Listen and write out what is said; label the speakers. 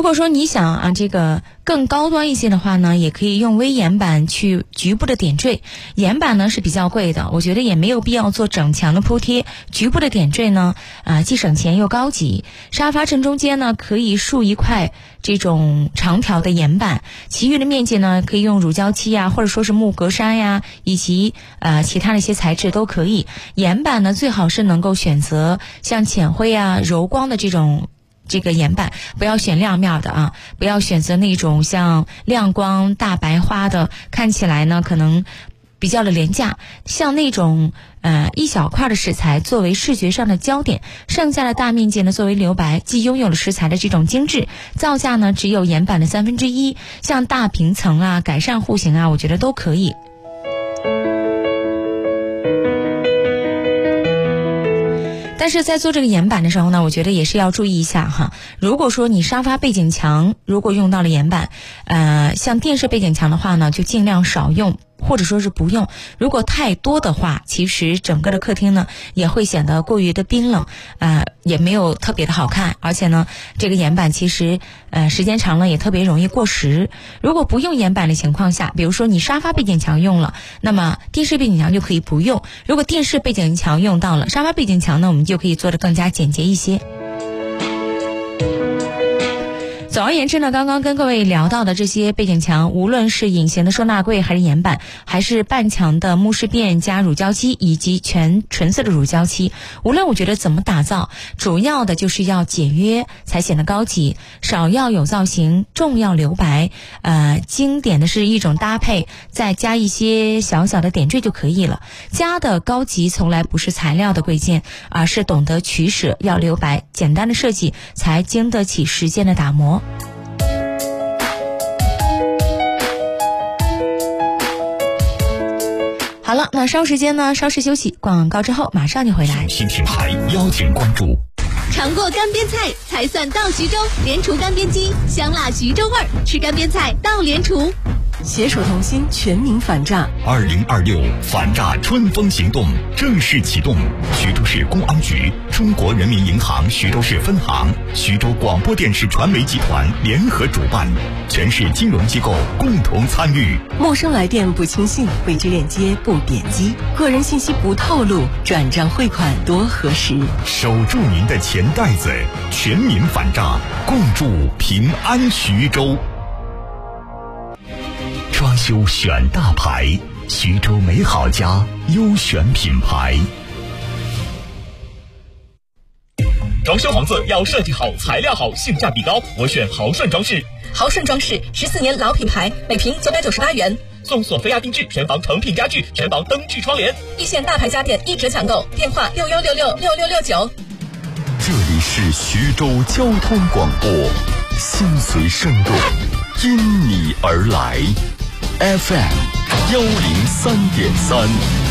Speaker 1: 如果说你想这个更高端一些的话呢，也可以用微岩板去局部的点缀。岩板呢是比较贵的，我觉得也没有必要做整墙的铺贴，局部的点缀呢既省钱又高级。沙发正中间呢可以竖一块这种长条的岩板，其余的面积呢可以用乳胶漆或者说是木格栅以及其他的一些材质都可以。岩板呢最好是能够选择像浅灰柔光的这个岩板，不要选亮面的不要选择那种像亮光大白花的，看起来呢可能比较的廉价。像那种一小块的石材作为视觉上的焦点，剩下的大面积呢作为留白，既拥有了石材的这种精致，造价呢只有岩板的1/3，像大平层改善户型我觉得都可以。但是在做这个岩板的时候呢，我觉得也是要注意一下如果说你沙发背景墙如果用到了岩板，像电视背景墙的话呢，就尽量少用，或者说是不用。如果太多的话，其实整个的客厅呢也会显得过于的冰冷，也没有特别的好看。而且呢，这个岩板其实时间长了也特别容易过时。如果不用岩板的情况下，比如说你沙发背景墙用了，那么电视背景墙就可以不用。如果电视背景墙用到了，沙发背景墙呢，我们就可以做得更加简洁一些。总而言之呢，刚刚跟各位聊到的这些背景墙，无论是隐形的收纳柜还是岩板，还是半墙的木饰边加乳胶漆以及全纯色的乳胶漆，无论我觉得怎么打造，主要的就是要简约才显得高级，少要有造型，重要留白，经典的是一种搭配，再加一些小小的点缀就可以了。家的高级从来不是材料的贵贱，而是懂得取舍，要留白，简单的设计才经得起时间的打磨。好了，那稍时间呢，稍事休息，广告之后马上就回来。
Speaker 2: 新品牌邀请关注。
Speaker 3: 尝过干煸菜才算到徐州，莲厨干煸鸡，香辣徐州味儿，吃干煸菜到莲厨。
Speaker 4: 携手同心，全民反诈。
Speaker 2: 2026反诈春风行动正式启动，徐州市公安局、中国人民银行徐州市分行、徐州广播电视传媒集团联合主办，全市金融机构共同参与。
Speaker 4: 陌生来电不轻信，未知链接不点击，个人信息不透露，转账汇款多核实。
Speaker 2: 守住您的钱袋子，全民反诈，共筑平安徐州。装修选大牌，徐州美好家优选品牌。
Speaker 5: 装修房子要设计好，材料好，性价比高，我选豪顺装饰。
Speaker 6: 豪顺装饰14年老品牌，每平998元，
Speaker 5: 送索菲亚定制，全房成品家具，全房灯具窗帘，
Speaker 6: 一线大牌家电一折抢购，电话61666669。
Speaker 2: 这里是徐州交通广播，心随声动，因你而来。FM 103.3。